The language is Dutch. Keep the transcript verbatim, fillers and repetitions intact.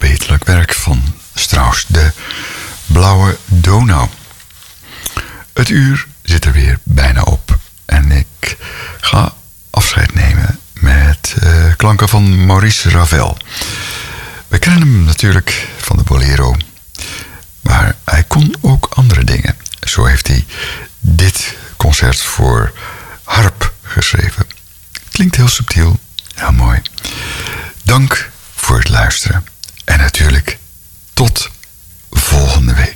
onverbeterlijk werk van Strauss, de Blauwe Donau. Het uur zit er weer bijna op en ik ga afscheid nemen met uh, klanken van Maurice Ravel. We kennen hem natuurlijk van de bolero, maar hij kon ook andere dingen. Zo heeft hij dit concert voor harp geschreven. Klinkt heel subtiel, heel mooi. Dank voor het luisteren en natuurlijk tot volgende week.